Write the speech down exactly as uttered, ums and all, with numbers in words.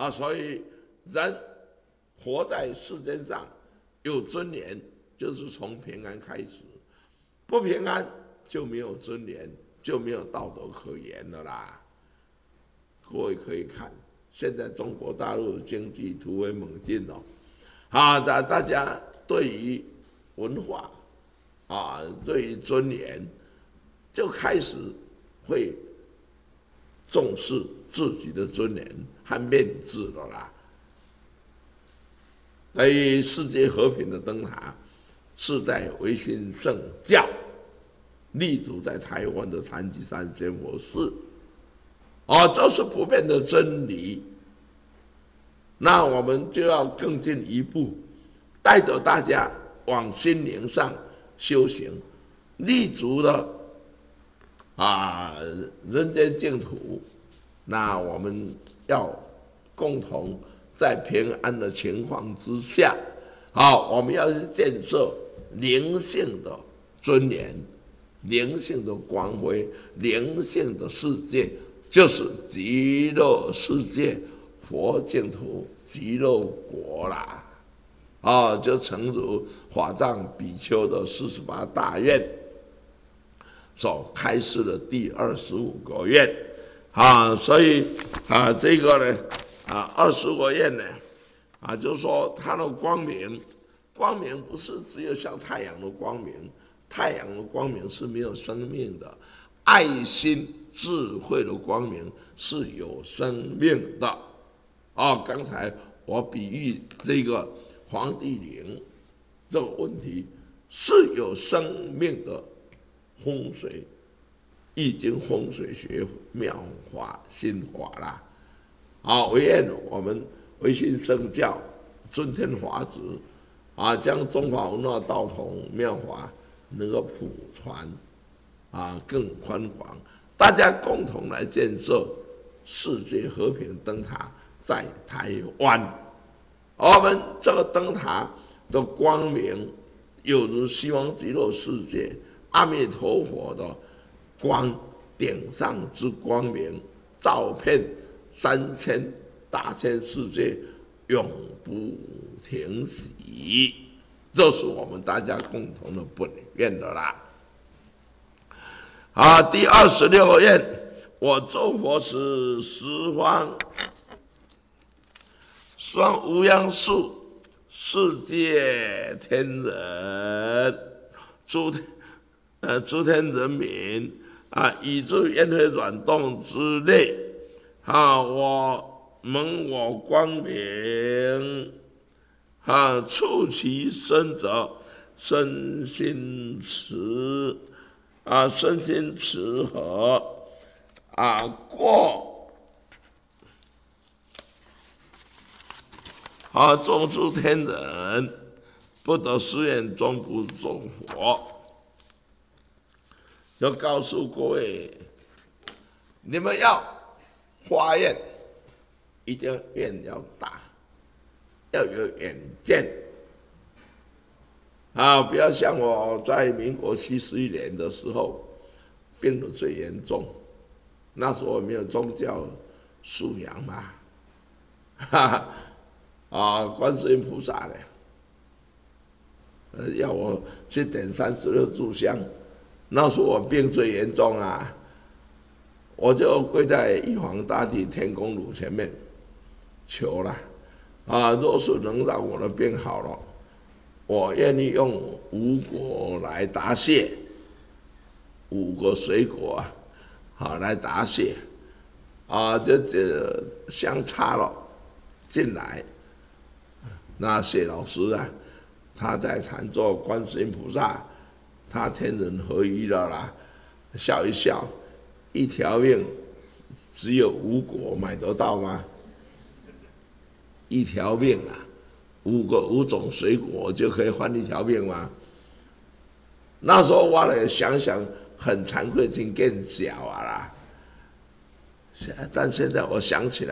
啊，所以人活在世间上有尊严，就是从平安开始，不平安就没有尊严，就没有道德可言了啦。各位可以看，现在中国大陆经济突飞猛进哦，啊，大大家对于文化啊，对于尊严，就开始会重视自己的尊严和面子了啦。所以世界和平的灯塔是在维新圣教立足在台湾的禅机山仙佛寺，哦，这是普遍的真理。那我们就要更进一步，带着大家往心灵上修行，立足了啊人间净土。那我们要共同在平安的情况之下，好，我们要去建设灵性的尊严、灵性的光辉、灵性的世界，就是极乐世界、佛净土、极乐国啦。啊，就诚如法藏比丘的四十八大愿所开示的第二十五个愿。啊，所以啊，这个呢，啊，二十个愿呢，啊，就是说它的光明，光明不是只有像太阳的光明，太阳的光明是没有生命的，爱心智慧的光明是有生命的。哦，刚才我比喻这个黄帝陵这个问题是有生命的风水。易经风水学妙法心法啦，啊，唯愿我们维新圣教尊天法旨啊，将中华文化道统妙法能够普传啊，更宽广，大家共同来建设世界和平灯塔在台湾。我们这个灯塔的光明，有如西方极乐世界阿弥陀佛的光顶上之光明，照遍三千大千世界，永不停息。这是我们大家共同的本愿的啦。啊，第二十六个愿，我周佛时十方十方无央数世界天人诸呃诸天人民。啊，以至烟灰转动之内，啊，我蒙我光明，啊，触其身者，身心持，啊，身心持和，啊，过，啊，众诸天人，不得誓愿终不作佛。就告诉各位，你们要发愿，一定要愿要大，要有远见啊！不要像我在民国七十一年的时候病得最严重，那时候我没有宗教素养嘛，哈哈啊！观世音菩萨呢，呃，要我去点三十六炷香。那时候我病最严重啊，我就跪在玉皇大帝天公炉前面求了啊，若是能让我的病好了，我愿意用五果来答谢，五个水果啊，好来答谢啊，就这香插了进来，那谢老师啊，他在禅坐观世音菩萨。他天人合一了啦，笑一笑，一条命只有五果买得到吗？一条命啊，五个五种水果就可以换一条命吗？那时候我来想想，很惭愧，真更小啊啦。但现在我想起来。